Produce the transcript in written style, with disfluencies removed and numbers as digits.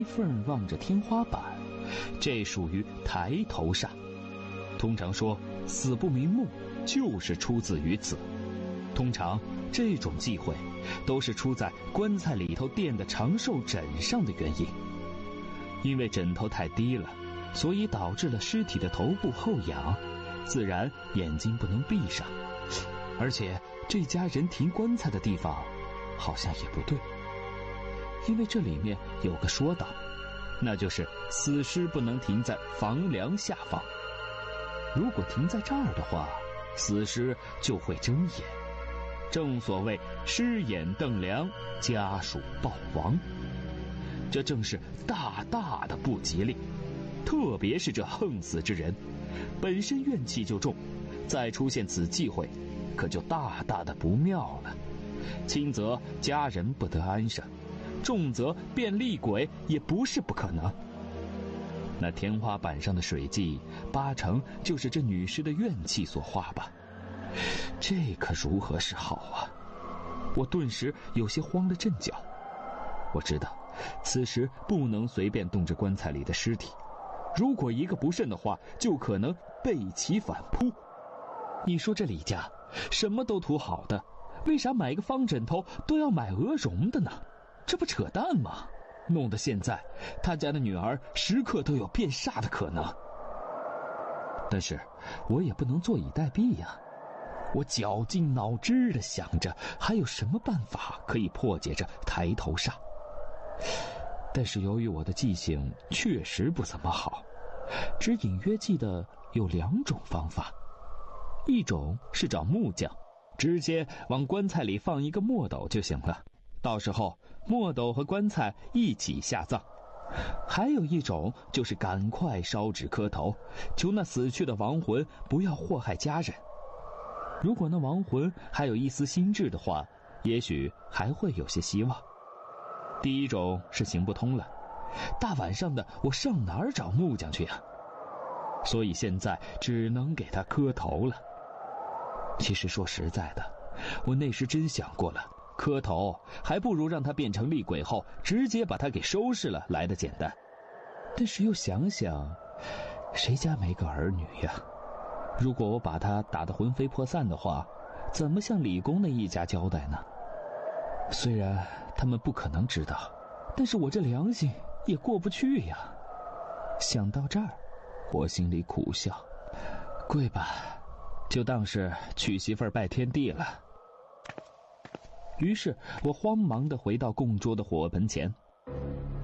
缝望着天花板，这属于抬头煞。通常说死不瞑目就是出自于此。通常这种忌讳都是出在棺材里头垫的长寿枕上的原因。因为枕头太低了，所以导致了尸体的头部后仰，自然眼睛不能闭上。而且这家人停棺材的地方好像也不对，因为这里面有个说道，那就是死尸不能停在房梁下方。如果停在这儿的话，死尸就会睁眼。正所谓尸眼瞪梁，家属暴亡，这正是大大的不吉利。特别是这横死之人，本身怨气就重，再出现此忌讳，可就大大的不妙了。轻则家人不得安生，重则变厉鬼也不是不可能。那天花板上的水迹，8成就是这女尸的怨气所化吧。这可如何是好啊？我顿时有些慌了阵脚。我知道此时不能随便动这棺材里的尸体，如果一个不慎的话，就可能背其反扑。你说这李家什么都图好的，为啥买个方枕头都要买鹅绒的呢？这不扯淡吗？弄得现在他家的女儿时刻都有变煞的可能。但是我也不能坐以待毙呀。我绞尽脑汁地想着还有什么办法可以破解这抬头煞。但是由于我的记性确实不怎么好，只隐约记得有2种方法。一种是找木匠，直接往棺材里放一个墨斗就行了，到时候墨斗和棺材一起下葬。还有一种就是赶快烧纸磕头，求那死去的亡魂不要祸害家人。如果那亡魂还有一丝心智的话，也许还会有些希望。第一种是行不通了，大晚上的我上哪儿找木匠去啊？所以现在只能给他磕头了。其实说实在的，我那时真想过了，磕头还不如让他变成厉鬼后直接把他给收拾了来得简单。但是又想想，谁家没个儿女呀？如果我把他打得魂飞魄散的话，怎么向李公那一家交代呢？虽然他们不可能知道，但是我这良心也过不去呀。想到这儿，我心里苦笑，跪吧，就当是娶媳妇儿拜天地了。于是我慌忙地回到供桌的火盆前，